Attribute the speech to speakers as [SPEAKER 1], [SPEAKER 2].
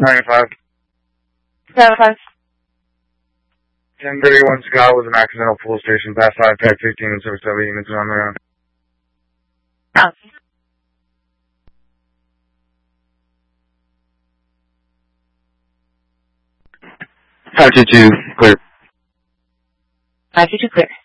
[SPEAKER 1] 95.
[SPEAKER 2] 75.
[SPEAKER 1] 1031 Scott was an accidental full station, past 5, pack 15 and service 7 units on the ground.
[SPEAKER 2] Oh.
[SPEAKER 1] 522, clear.
[SPEAKER 2] 522 clear.